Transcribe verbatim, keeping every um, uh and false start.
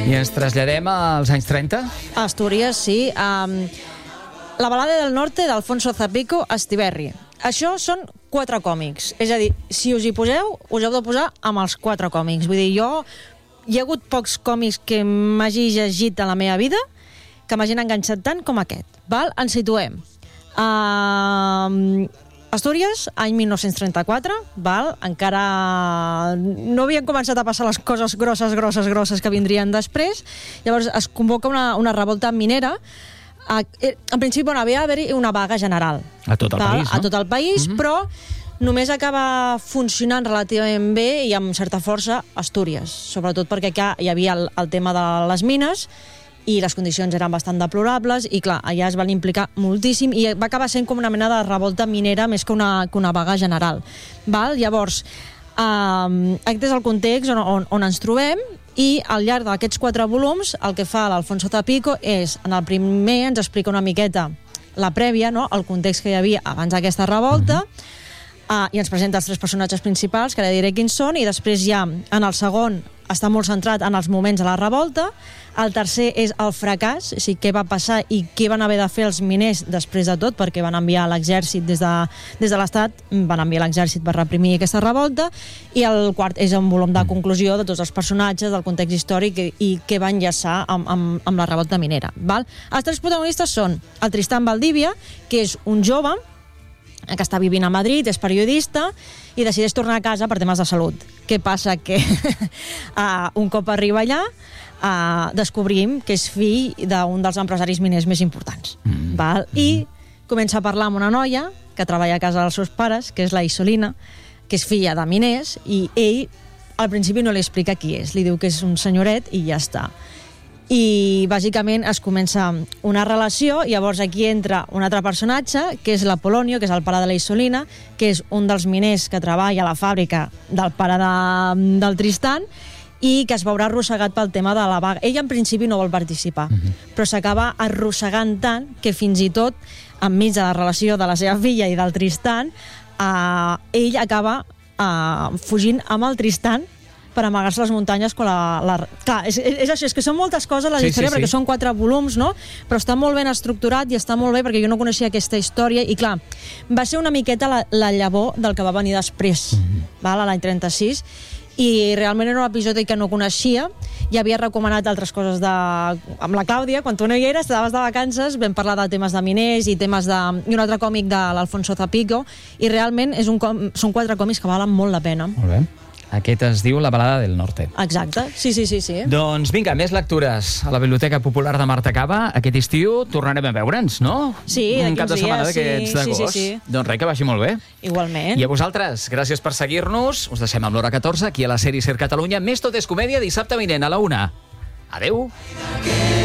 I ens traslladem als anys trenta? A Astúries, sí. Um, la balada del norte d'Alfonso Zapico, Estiberri. Això són quatre còmics. És a dir, si us hi poseu, us heu de posar amb els quatre còmics. Vull dir, jo... Hi ha hagut pocs còmics que m'hagi llegit a la meva vida que m'hagin enganxat tant com aquest. Val? Ens situem. Uh, Astúries, any mil nou-cents trenta-quatre, val? Encara no havien començat a passar les coses grosses, grosses, grosses que vindrien després. Llavors es convoca una, una revolta minera. En principi, bueno, havia d'haver-hi una vaga general. A tot el val? país, no? A tot el país, mm-hmm. però només acaba funcionant relativament bé i amb certa força Astúries, sobretot perquè hi havia el, el tema de les mines i les condicions eren bastant deplorables i clar, allà es van implicar moltíssim i va acabar sent com una mena de revolta minera més que una, que una vaga general. Val? Llavors, eh, aquest és el context on, on, on ens trobem i al llarg d'aquests quatre volums el que fa l'Alfonso Zapico és, en el primer ens explica una miqueta la prèvia, no? El context que hi havia abans d'aquesta revolta, mm-hmm. Uh, i ens presenta els tres personatges principals, que ara diré quins són, i després ja, en el segon, està molt centrat en els moments de la revolta, el tercer és el fracàs, o sigui, què va passar i què van haver de fer els miners després de tot, perquè van enviar l'exèrcit des de, des de l'Estat, van enviar l'exèrcit per reprimir aquesta revolta, i el quart és un volum de conclusió de tots els personatges, del context històric i, i què va enllaçar amb, amb, amb la revolta minera. Val? Els tres protagonistes són el Tristan Valdivia, que és un jove, que està vivint a Madrid, és periodista i decideix tornar a casa per temes de salut. Què passa? Que uh, un cop arriba allà uh, descobrim que és fill d'un dels empresaris miners més importants. Mm. Val? I comença a parlar amb una noia que treballa a casa dels seus pares, que és la Isolina, que és filla de miners, i ell al principi no li explica qui és, li diu que és un senyoret i ja està. I bàsicament es comença una relació, i llavors aquí entra un altre personatge, que és l'Apolonio, que és el pare de la Isolina, que és un dels miners que treballa a la fàbrica del pare de, del Tristan, i que es veurà arrossegat pel tema de la vaga. Ell en principi no vol participar, uh-huh. però s'acaba arrossegant tant que fins i tot, enmig de la relació de la seva filla i del Tristan, eh, ell acaba eh, fugint amb el Tristan per amagar-se a les muntanyes quan la... la... Clar, és, és això, és que són moltes coses la sí, història, sí, perquè sí. Són quatre volums, no? Però està molt ben estructurat i està molt bé perquè jo no coneixia aquesta història i clar, va ser una miqueta la, la llavor del que va venir després, mm-hmm. val? A l'any trenta-sis, i realment era un episodi que no coneixia, i havia recomanat altres coses de... amb la Clàudia, quan tu no hi eres, estaves de vacances, vam parlar de temes de miners i temes de... i un altre còmic de l'Alfonso Zapico, i realment és un com... són quatre còmics que valen molt la pena. Molt bé. Aquest es diu La balada del norte. Exacte, sí, sí, sí, sí. Doncs vinga, més lectures a la Biblioteca Popular de Marta Cava. Aquest estiu tornarem a veure'ns, no? Sí, un cap de setmana d'aquests sí, d'agost. sí, sí, sí. Doncs res, que vagi molt bé. Igualment. I a vosaltres, gràcies per seguir-nos. Us deixem amb l'hora catorze, aquí a la sèrie Ser Catalunya. Més Tot és Comèdia, dissabte vinent a la una. Adeu.